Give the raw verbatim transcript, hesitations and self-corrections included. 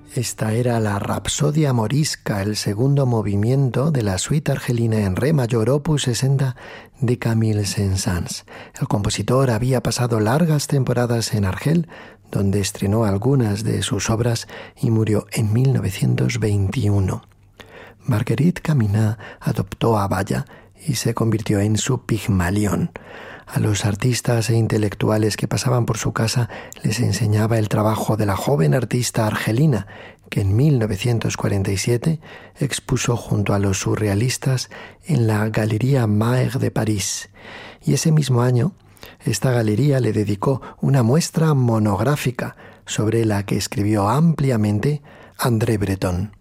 Esta era la Rapsodia Morisca, el segundo movimiento de la suite argelina en re mayor opus sesenta de Camille Saint-Saëns. El compositor había pasado largas temporadas en Argel, donde estrenó algunas de sus obras y murió en mil novecientos veintiuno. Marguerite Caminha adoptó a Balla y se convirtió en su Pigmalión. A los artistas e intelectuales que pasaban por su casa les enseñaba el trabajo de la joven artista argelina, que en mil novecientos cuarenta y siete expuso junto a los surrealistas en la Galería Maher de París. Y ese mismo año, esta galería le dedicó una muestra monográfica sobre la que escribió ampliamente André Breton.